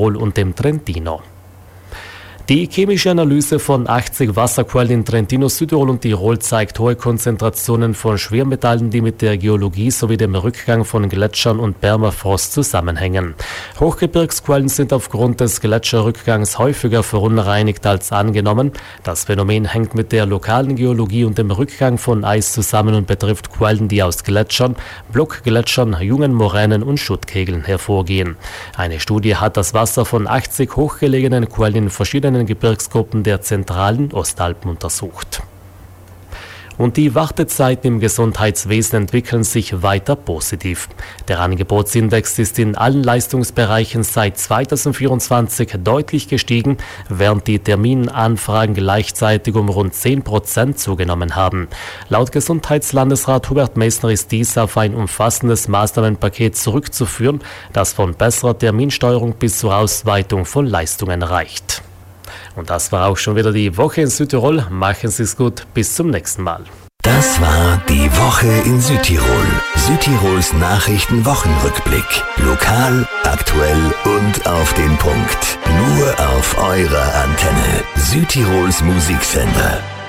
Tirol und dem Trentino. Die chemische Analyse von 80 Wasserquellen in Trentino, Südtirol und Tirol zeigt hohe Konzentrationen von Schwermetallen, die mit der Geologie sowie dem Rückgang von Gletschern und Permafrost zusammenhängen. Hochgebirgsquellen sind aufgrund des Gletscherrückgangs häufiger verunreinigt als angenommen. Das Phänomen hängt mit der lokalen Geologie und dem Rückgang von Eis zusammen und betrifft Quellen, die aus Gletschern, Blockgletschern, jungen Moränen und Schuttkegeln hervorgehen. Eine Studie hat das Wasser von 80 hochgelegenen Quellen in verschiedenen Gebirgsgruppen der zentralen Ostalpen untersucht. Und die Wartezeiten im Gesundheitswesen entwickeln sich weiter positiv. Der Angebotsindex ist in allen Leistungsbereichen seit 2024 deutlich gestiegen, während die Terminanfragen gleichzeitig um rund 10% zugenommen haben. Laut Gesundheitslandesrat Hubert Meissner ist dies auf ein umfassendes Maßnahmenpaket zurückzuführen, das von besserer Terminsteuerung bis zur Ausweitung von Leistungen reicht. Und das war auch schon wieder die Woche in Südtirol. Machen Sie es gut, bis zum nächsten Mal. Das war die Woche in Südtirol. Südtirols Nachrichtenwochenrückblick. Lokal, aktuell und auf den Punkt. Nur auf eurer Antenne. Südtirols Musiksender.